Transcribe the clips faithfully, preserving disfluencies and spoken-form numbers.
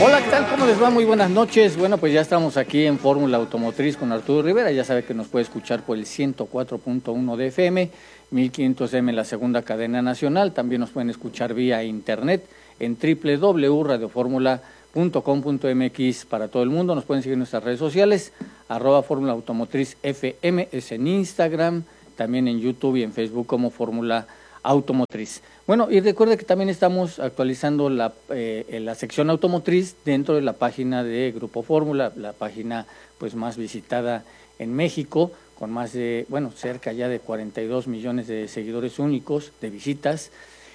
Hola, ¿qué tal? ¿Cómo les va? Muy buenas noches. Bueno, pues ya estamos aquí en Fórmula Automotriz con Arturo Rivera. Ya sabe que nos puede escuchar por el ciento cuatro punto uno de F M, mil quinientos M la segunda cadena nacional. También nos pueden escuchar vía internet en doble u doble u doble u punto radio fórmula punto com punto m x para todo el mundo. Nos pueden seguir en nuestras redes sociales, arroba Fórmula Automotriz F M, es en Instagram, también en YouTube y en Facebook como Fórmula Automotriz. Bueno, y recuerde que también estamos actualizando la, eh, la sección automotriz dentro de la página de Grupo Fórmula, la página pues más visitada en México, con más de, bueno, cerca ya de cuarenta y dos millones de seguidores únicos, de visitas,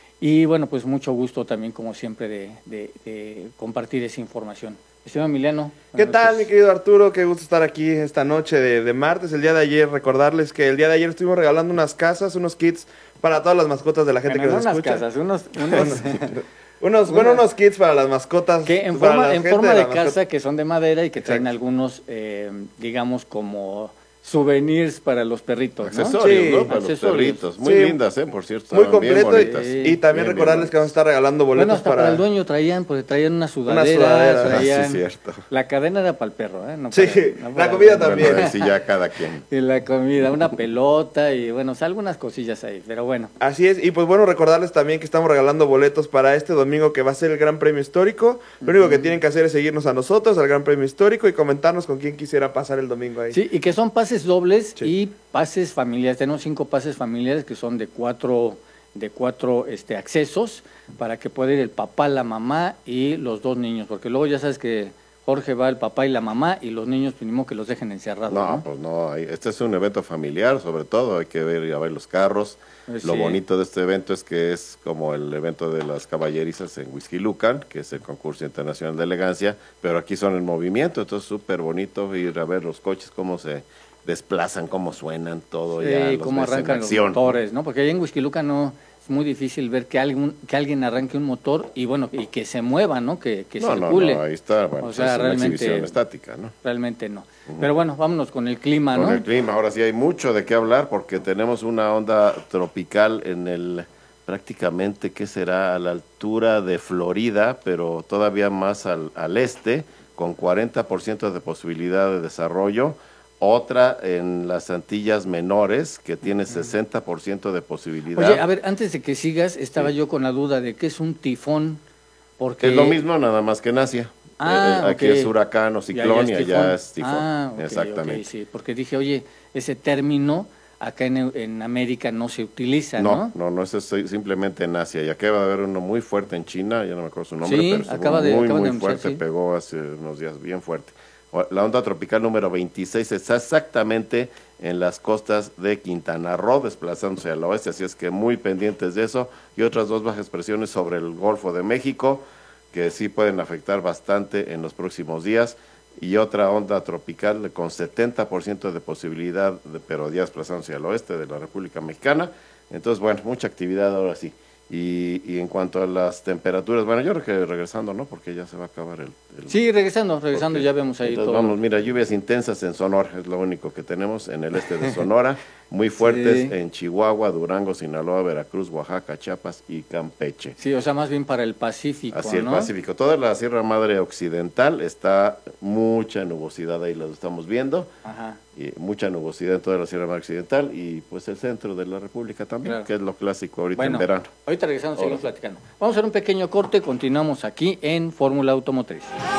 y bueno, pues mucho gusto también, como siempre, de, de, de compartir esa información. Estimado Emiliano. ¿Qué tal, noches. Mi querido Arturo? Qué gusto estar aquí esta noche de, de martes. El día de ayer, recordarles que el día de ayer estuvimos regalando unas casas, unos kits para todas las mascotas de la gente bueno, que nos unas escucha. Casas, unos, unos, unos, bueno, unos kits para las mascotas. Que en forma, en forma de, de casa, que son de madera y que traen Exacto. algunos, eh, digamos, como souvenirs para los perritos, ¿no? Accesorios, sí, ¿no? Para accesorios. los perritos. Muy sí. lindas, ¿eh? Por cierto. Muy completo. Bien y, y también bien, recordarles bien que vamos a estar regalando boletos bueno, hasta para... para el dueño traían, pues traían una sudadera. Una sudadera. Traían... Ah, sí, cierto. La cadena era para el perro, ¿eh? No sí, para, no para la comida el... también. Bueno, sí, ya cada quien. Y la comida, una pelota y bueno, o sea, algunas cosillas ahí, pero bueno. Así es, y pues bueno, recordarles también que estamos regalando boletos para este domingo que va a ser el Gran Premio Histórico. Lo único uh-huh. que tienen que hacer es seguirnos a nosotros, al Gran Premio Histórico, y comentarnos con quién quisiera pasar el domingo ahí. Sí, y que son pases dobles sí. y pases familiares. Tenemos cinco pases familiares que son de cuatro, de cuatro este, accesos para que pueda ir el papá, la mamá y los dos niños, porque luego ya sabes que Jorge va el papá y la mamá y los niños pues, ni modo que los dejen encerrados. No, ¿no? pues no, este es un evento familiar, sobre todo hay que ver y a ver los carros. Pues Lo sí. bonito de este evento es que es como el evento de las caballerizas en Whisky Lucan, que es el concurso internacional de elegancia, pero aquí son en movimiento, entonces súper bonito ir a ver los coches, cómo se desplazan, cómo suenan, todo sí, ya. Y cómo arrancan los motores, ¿no? Porque allá en Whisky Lucan no... Es muy difícil ver que alguien, que alguien arranque un motor y bueno, y que se mueva, ¿no? Que, que no, circule. No, no, ahí está, bueno, o sea, es realmente, una exhibición estática, ¿no? Realmente no. Uh-huh. Pero bueno, vámonos con el clima, con ¿no? Con el clima, ahora sí hay mucho de qué hablar porque tenemos una onda tropical en el, prácticamente, ¿qué será? A la altura de Florida, pero todavía más al, al este, con cuarenta por ciento de posibilidad de desarrollo. Otra en las Antillas Menores, que tiene sesenta por ciento de posibilidad. Oye, a ver, antes de que sigas, estaba sí. yo con la duda de qué es un tifón, porque... Es lo mismo, nada más que en Asia. Ah, eh, aquí okay. es huracán o ciclón y allá es tifón. Ah, okay, exactamente. Okay, sí, porque dije, oye, ese término acá en, en América no se utiliza, ¿no? No, no, no, eso es simplemente en Asia. Y acaba de haber uno muy fuerte en China, ya no me acuerdo su nombre, sí, pero acaba de, muy, acaba muy de fuerte, sí. pegó hace unos días bien fuerte. La onda tropical número veintiséis está exactamente en las costas de Quintana Roo, desplazándose al oeste, así es que muy pendientes de eso, y otras dos bajas presiones sobre el Golfo de México, que sí pueden afectar bastante en los próximos días, y otra onda tropical con setenta por ciento de posibilidad, de, pero ya desplazándose al oeste de la República Mexicana. Entonces, bueno, mucha actividad ahora sí. Y, y en cuanto a las temperaturas, bueno, yo creo que regresando, ¿no? Porque ya se va a acabar el... el sí, regresando, regresando, porque, ya vemos ahí entonces, todo. Vamos, mira, lluvias intensas en Sonora, es lo único que tenemos en el este de Sonora, muy fuertes sí. en Chihuahua, Durango, Sinaloa, Veracruz, Oaxaca, Chiapas y Campeche. Sí, o sea, más bien para el Pacífico, Así, ¿no? el Pacífico. Toda la Sierra Madre Occidental está mucha nubosidad, ahí lo estamos viendo. Ajá. Y mucha nubosidad en toda la Sierra Madre Occidental y pues el centro de la República también, claro. que es lo clásico ahorita bueno, en verano. Ahorita regresando, seguimos platicando. Vamos a hacer un pequeño corte, continuamos aquí en Fórmula Automotriz.